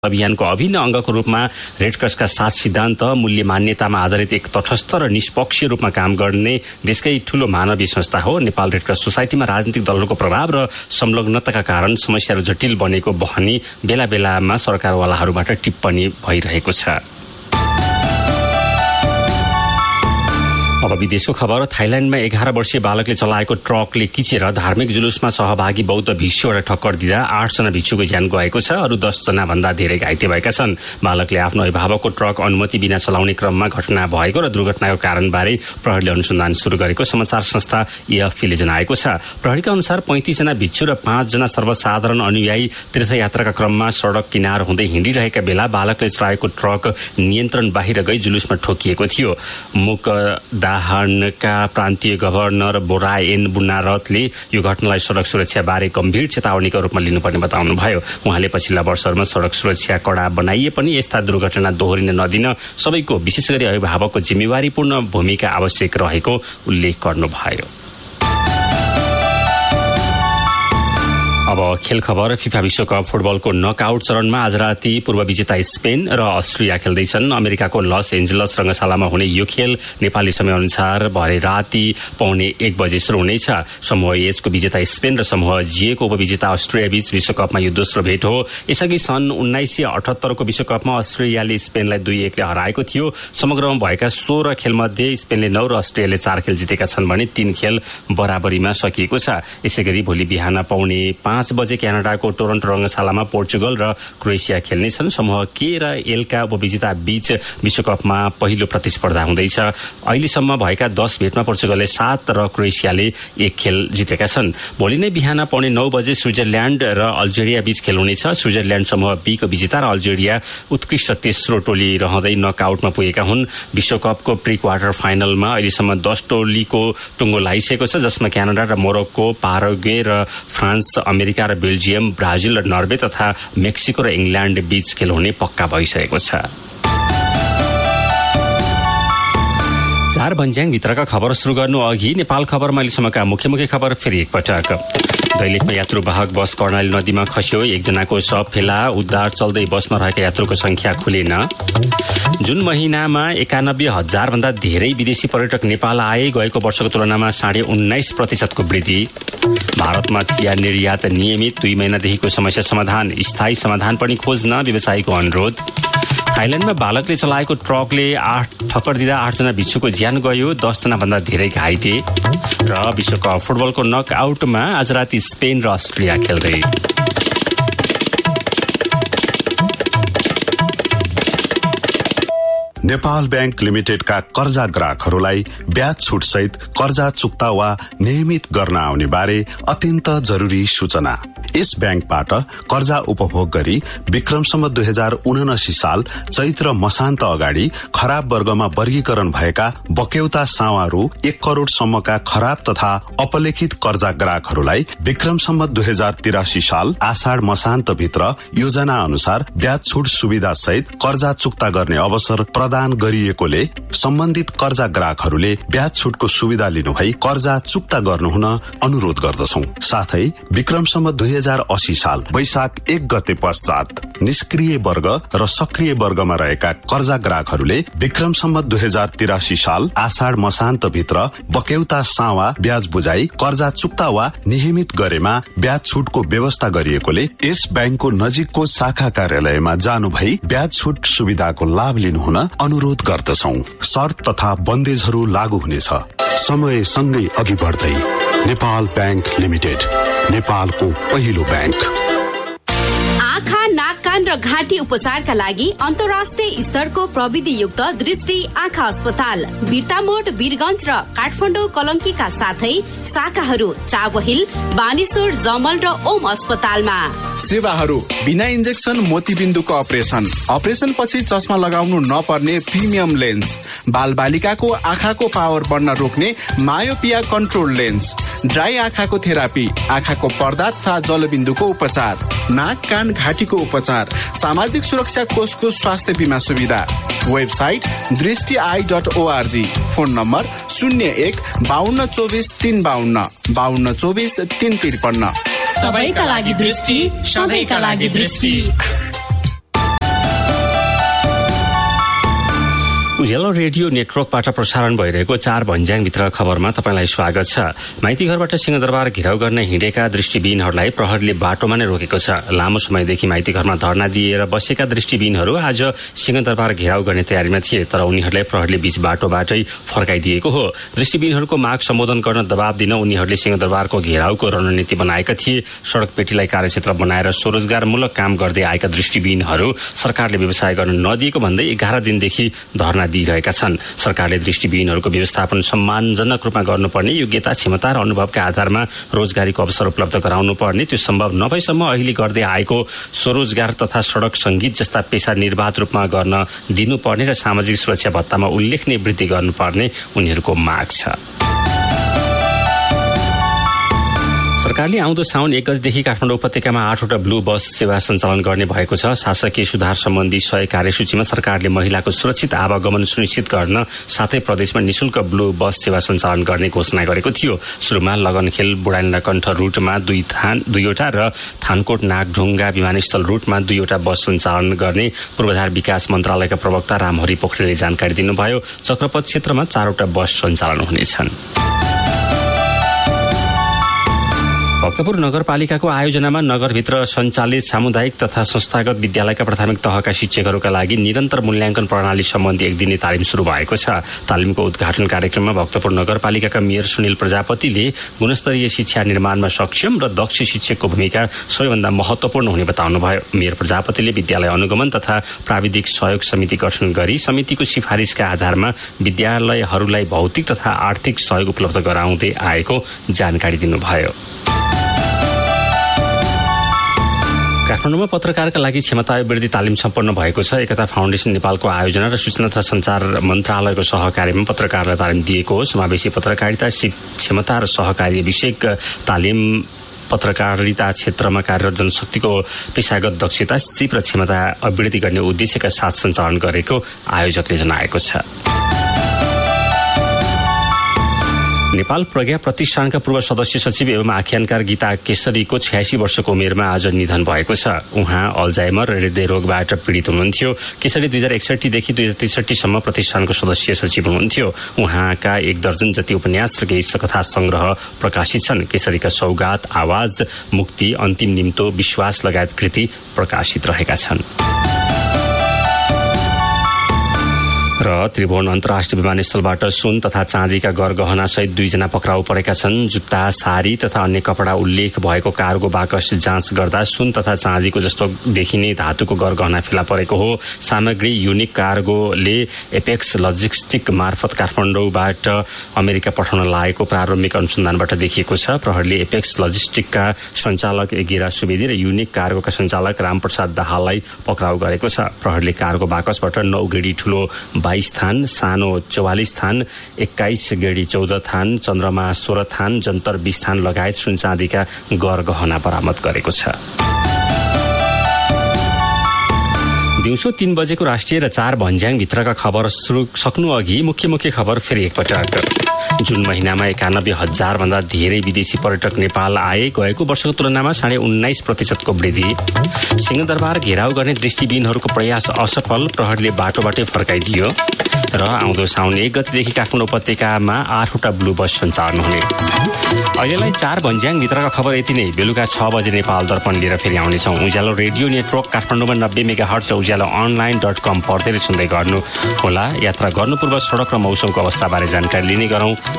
अभियानको अभिन्न अङ्गको रूपमा रेडक्रसका 7 सिद्धान्त मूल्य मान्यतामा आधारित एक तटस्थ र निष्पक्ष रूपमा काम गर्ने देशकै ठूलो मानवीय संस्था हो। नेपाल रेडक्रस सोसाइटीमा राजनीतिक दलहरूको प्रभाव र संलग्नताका कारण समस्याहरू जटिल बनेको भनी बेला बेलामा सरकारवालाहरूबाट टिप्पणी भइरहेको छ। अब विदेशको खबर। थाइल्याण्डमा 11 वर्षीय बालकले चलाएको ट्रकले किचेर धार्मिक जुलुसमा सहभागी बौद्ध भिक्षुहरूलाई ठक्कर दिँदा 8 जना भिक्षुको ज्यान गएको छ। अरू 10 जना भन्दा धेरै घाइते भएका छन्। बालकले आफ्नो अभिभावकको ट्रक अनुमति बिना चलाउने क्रममा घटना भएको र दुर्घटनाको कारणबारे प्रहरीले अनुसन्धान शुरू गरेको समाचार संस्था एएफपीले जनाएको छ। प्रहरीका अनुसार 35 जना भिक्षु र 5 जना सर्वसाधारण अनुयायी तीर्थयात्राका क्रममा सडक किनार हुँदै हिँडिरहेका बेला बालकले चलाएको ट्रक नियन्त्रण बाहिर गई जुलुसमा ठोकिएको थियो। दाहनका प्रान्तीय गभर्नर बोराएन बुनारतले यो घटनालाई सड़क सुरक्षा बारे गम्भीर चेतावनीको रूपमा लिनुपर्ने बताउनुभयो। उहाँले पछिल्ला वर्षहरूमा सड़क सुरक्षा कड़ा बनाइए पनि यस्ता दुर्घटना दोहोरिन नदिन सबैको विशेष गरी अभिभावकको जिम्मेवारीपूर्ण भूमिका आवश्यक रहेको उल्लेख गर्नुभयो। अब खेल खबर। फिफा विश्वकप फुटबलको नकआउट चरणमा आज राति पूर्व विजेता स्पेन र अस्ट्रिया खेल्दैछन्। अमेरिकाको लस एन्जलस रंगशालामा हुने यो खेल नेपाली समयअनुसार भरे राति 1:15 बजे सुरु हुनेछ। समूह एच को विजेता स्पेन र समूह जे को उपविजेता अस्ट्रिया बीच विश्वकपमा यो दोस्रो भेट हो। यसअघि सन् 1978 को विश्वकपमा अस्ट्रेलियाले स्पेनलाई 2-1 ले हराएको थियो। समग्रमा भएका 16 खेलमध्ये स्पेनले 9 र अस्ट्रेलियाले 4 खेल जितेका छन् भने 3 खेल बराबरीमा सकिएको छ। यसैगरी भोलि बिहान 5:15 बजे क्यानाडाको टोरन्टो रंगशालामा पोर्चुगल र क्रोएसिया खेल्नेछन्। समूह के र एलका उपविजेता बीच विश्वकपमा पहिलो प्रतिस्पर्धा हुँदैछ। अहिलेसम्म भएका 10 भेटमा पोर्चुगलले 7 र क्रोएसियाले 1 खेल जितेका छन्। भोलि नै बिहान 9:15 बजे स्विजरल्याण्ड र अल्जेरिया बीच खेल हुनेछ। स्विजरल्याण्ड समूह बी को विजेता र अल्जेरिया उत्कृष्ट तेस्रो टोली रहँदै नकआउटमा पुगेका हुन्। विश्वकपको प्री क्वार्टर फाइनलमा अहिलेसम्म 10 टोलीको टुङ्गो लागिसकेको छ, जसमा क्यानाडा र मोरक्को, पाराग्वे र फ्रान्स, अमेरिका र बेल्जियम, ब्राजिल र नर्वे तथा मेक्सिको र इंग्ल्याण्ड बीच खेल हुने पक्का भइसकेको छ। 4 भन्ज्याङ भित्रका खबर सुरु गर्नु अघि नेपाल खबरमा अहिलेसम्मका मुख्य खबर फेरि एकपटक। दैलेखमा यात्रुवाहक बस कर्णाली नदीमा खस्यो। 1 जनाको शव फेला। उद्धार चल्दै बसमा रहेका यात्रुको संख्या खुलेन। जुन महिनामा 91,000 भन्दा धेरै विदेशी पर्यटक नेपाल आए। गएको वर्षको तुलनामा 19.5% को वृद्धि। भारतमा चिया निर्यात नियमित। 2 महिनादेखिको समस्या समाधान। स्थायी समाधान पनि खोज्न व्यवसायीको अनुरोध। थाइल्याण्डमा बालकले चलाएको ट्रकले ठक्कर दिँदा 8 जना भिक्षुको ज्यान गयो। 10 जना भन्दा धेरै घाइते। र विश्वकप फुटबलको नकआउटमा आज राति स्पेन र अस्ट्रिया खेल्दै। नेपाल बैंक लिमिटेडका कर्जा ग्राहकहरूलाई ब्याज छुट सहित कर्जा चुक्ता वा नियमित गर्न आउने बारे अत्यन्त जरुरी सूचना। यस बैंकबाट कर्जा उपभोग गरी विक्रमसम्म 2079 साल चैत्र मसान्त अगाडि खराब वर्गमा वर्गीकरण भएका बक्यौता सावा रु 1 करोड़ सम्मका खराब तथा अपलेखित कर्जा ग्राहकहरूलाई विक्रमसम्म 2083 साल आषाढ मसान्त भित्र योजना अनुसार ब्याज छुट सुविधा सहित कर्जा चुक्ता गर्ने अवसर प्रदान गरिएकोले सम्बन्धित कर्जा ग्राहकहरूले ब्याज छुटको सुविधा लिनुभई कर्जा चुक्ता गर्नुहुन अनुरोध गर्दछौं। साथै विक्रमसम्म 2080 साल वैशाख 1 गते पश्चात निष्क्रिय वर्ग र सक्रिय वर्गमा रहेका कर्जा ग्राहकहरूले विक्रमसम्म 2083 साल आषाढ मसान्त भित्र बक्यौता सावा ब्याज बुझाई कर्जा चुक्ता वा नियमित गरेमा ब्याज छुटको व्यवस्था गरिएकोले यस बैंकको नजिकको शाखा कार्यालयमा जानु भई ब्याज छुट सुविधाको लाभ लिनुहुन अनुरोध गर्दछौं। शर्त तथा बन्देजहरू लागू हुनेछ। समय सँगै अघि बढ्दै नेपाल बैंक लिमिटेड, नेपालको पहिलो बैंक। आँखा, नाक, कान र घाँटी उपचारका लागि अन्तर्राष्ट्रिय स्तरको प्रविधियुक्त दृष्टि आँखा अस्पताल बिर्तामोड, वीरगञ्ज र काठमाडौँ कलंकीका साथै शाखाहरू चावहिल, बानेश्वर, जमल र ओम अस्पतालमा। सेवाहरू बिना इन्जेक्सन मोतीबिन्दुको अपरेसन पछि चस्मा लगाउनु नपर्ने प्रिमियम लेन्स, बाल बालिकाको आँखाको पावर बढ्न रोक्ने मायोपिया कन्ट्रोल लेन्स, ड्राई आँखाको थेरापी, आँखाको पर्दा तथा जलबिन्दुको उपचार, नाक, कान, घाँटीको उपचार, सामाजिक सुरक्षा कोषको स्वास्थ्य बीमा सुविधा। वेबसाइट दृष्टि.org। Phone number 01 52 24 352 52 24 353। सबैका लागि दृष्टि, सधैँका लागि दृष्टि। उज्यालो रेडियो नेटवर्कबाट प्रसारण भइरहेको 4 भन्ज्याङभित्र खबरमा तपाईलाई स्वागत छ। माइती घरबाट सिंहदरबार घेराउ गर्न हिँडेका दृष्टिविहीनहरूलाई प्रहरीले बाटोमा नै रोकेको छ। लामो समयदेखि माइती घरमा धरना दिएर बसेका दृष्टिविहीनहरू आज सिंहदरबार घेराउ गर्ने तयारीमा थिए, तर उनीहरूलाई प्रहरीले बीच बाटोबाटै फर्काइदिएको हो। दृष्टिविहीनहरूको माग सम्बोधन गर्न दबाब दिन उनीहरूले सिंहदरबारको घेराउको रणनीति बनाएका थिए। सड़क पेटीलाई कार्यक्षेत्र बनाएर स्वरोजगारमूलक काम गर्दै आएका दृष्टिविहीनहरू सरकारले व्यवसाय गर्न नदिएको भन्दै 11 दिनदेखि धरना दिइरहेका छन्। सरकारले दृष्टिविहीनहरूको व्यवस्थापन सम्मानजनक रूपमा गर्नुपर्ने, योग्यता, क्षमता र अनुभवका आधारमा रोजगारीको अवसर उपलब्ध गराउनुपर्ने, त्यो सम्भव नभएसम्म अहिले गर्दै आएको स्वरोजगार तथा सड़क संगीत जस्ता पेशा निर्वाध रूपमा गर्न दिनुपर्ने र सामाजिक सुरक्षा भत्तामा उल्लेखनीय वृद्धि गर्नुपर्ने उनीहरूको माग छ। सरकारले आउँदो साउन 1 गतेदेखि काठमाडौँ उपत्यकामा 8वटा ब्लू बस सेवा सञ्चालन गर्ने भएको छ। शासकीय सुधार सम्बन्धी 100 कार्यसूचीमा सरकारले महिलाको सुरक्षित आवागमन सुनिश्चित गर्न साथै प्रदेशमा निशुल्क ब्लू बस सेवा सञ्चालन गर्ने घोषणा गरेको थियो। सुरुमा लगनखेल बुढानीलकण्ठ रूटमा 2वटा र थानकोट नागढुङ्गा विमानस्थल रूटमा 2वटा बस सञ्चालन गर्ने पूर्वाधार विकास मन्त्रालयका प्रवक्ता रामहरि पोखरेलले जानकारी दिनुभयो। चक्रपथ क्षेत्रमा 4वटा बस सञ्चालन हुनेछन्। भक्तपुर नगरपालिकाको आयोजनामा नगरभित्र सञ्चालित सामुदायिक तथा संस्थागत विद्यालयका प्राथमिक तहका शिक्षकहरूका लागि निरन्तर मूल्याङ्कन प्रणाली सम्बन्धी 1 दिने तालिम शुरू भएको छ। तालिमको उद्घाटन कार्यक्रममा भक्तपुर नगरपालिकाका मेयर सुनिल प्रजापतिले गुणस्तरीय शिक्षा निर्माणमा सक्षम र दक्ष शिक्षकको भूमिका सबैभन्दा महत्वपूर्ण हुने बताउनुभयो। मेयर प्रजापतिले विद्यालय अनुगमन तथा प्राविधिक सहयोग समिति गठन गरी समितिको सिफारिसका आधारमा विद्यालयहरूलाई भौतिक तथा आर्थिक सहयोग उपलब्ध गराउँदै आएको जानकारी दिनुभयो। काठमाडौँमा पत्रकारका लागि क्षमता वृद्धि तालिम सम्पन्न भएको छ। एकता फाउन्डेसन नेपालको आयोजना र सूचना तथा सञ्चार मन्त्रालयको सहकार्यमा पत्रकारलाई तालिम दिएको हो। समावेशी पत्रकारिता, क्षमता र सहकार्य विषयक तालिम पत्रकारिता क्षेत्रमा कार्यरत जनशक्तिको पेशागत दक्षता, सिप र क्षमता अभिवृद्धि गर्ने उद्देश्यका साथ सञ्चालन गरेको आयोजकले जनाएको छ। नेपाल प्रज्ञा प्रतिष्ठानका पूर्व सदस्य सचिव एवं आख्यानकार गीता केसरीको 86 वर्षको उमेरमा आज निधन भएको छ। उहाँ अल्जाइमर र हृदय रोगबाट पीडित हुनुहुन्थ्यो। केसरी 2061 देखि 2063 सम्म प्रतिष्ठानको सदस्य सचिव हुनुहुन्थ्यो। उहाँका 1 दर्जन जति उपन्यास र केही कथा संग्रह प्रकाशित छन्। केसरीका सौगात, आवाज, मुक्ति, अन्तिम निम्तो, विश्वास लगायत कृति प्रकाशित रहेका छन्। र त्रिभुवन अन्तर्राष्ट्रिय विमानस्थलबाट सुन तथा चाँदीका गरगहना सहित 2 जना पक्राउ परेका छन्। जुत्ता, साडी तथा अन्य कपडा उल्लेख भएको कार्गो बाकस जाँच गर्दा सुन तथा चाँदीको जस्तो देखिने धातुको गरगहना फेला परेको हो। सामग्री युनिक कार्गोले एपेक्स लजिस्टिक मार्फत काठमाडौँबाट अमेरिका पठाउन लागेको प्रारम्भिक अनुसन्धानबाट देखिएको छ। प्रहरीले एपेक्स लजिस्टिकका सञ्चालक एगिरा सुवेदी र युनिक कार्गोका सञ्चालक रामप्रसाद दाहाललाई पक्राउ गरेको छ। प्रहरीले कार्गो बाकसबाट 9 गेडी ठूलो 22 थान, सानो 44 थान, 21 गेडी 14 थान, चन्द्रमा 16 थान, जन्तर 20 थान लगायत सुन चाँदीका गरगहना बरामद गरेको छ। दिउँसो 3 बजेको राष्ट्रिय र 4 भन्ज्याङभित्रका खबर सक्नु अघि मुख्य खबर फेरि एकपटक। जुन महिनामा 91,000 भन्दा धेरै विदेशी पर्यटक नेपाल आए। गएको वर्षको तुलनामा 19.5% को वृद्धि। सिंहदरबार घेराउ गर्ने दृष्टिविहीनहरूको प्रयास असफल, प्रहरीले बाटोबाटै फर्काइदियो। र आउँदो साउन 1 गतेदेखि काठमाडौँ उपत्यकामा 8वटा ब्लू बस सञ्चालन हुने। अहिलेलाई 4 भन्ज्याङभित्रका खबर यति नै। बेलुका 6 बजे नेपाल दर्पण लिएर फेरि आउनेछौँ। उज्यालो रेडियो नेटवर्क काठमाडौँमा 90 मेगाहर्ट्ज र उज्यालो online.com पढ्दै सुन्दै गर्नु होला। यात्रा गर्नु पूर्व सडक र मौसमको अवस्थाबारे जानकारी लिने गरौँ।